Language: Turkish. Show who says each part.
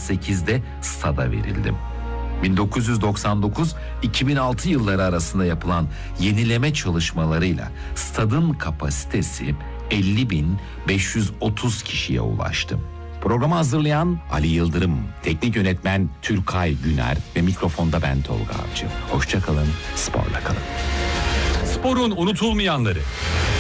Speaker 1: 98'de stada verildim. 1999-2006 yılları arasında yapılan yenileme çalışmalarıyla stadın kapasitesi 50.530 kişiye ulaştı. Programı hazırlayan Ali Yıldırım, teknik yönetmen Türkay Güner ve mikrofonda ben Tolga Avcı. Hoşça kalın, sporla kalın.
Speaker 2: Sporun unutulmayanları.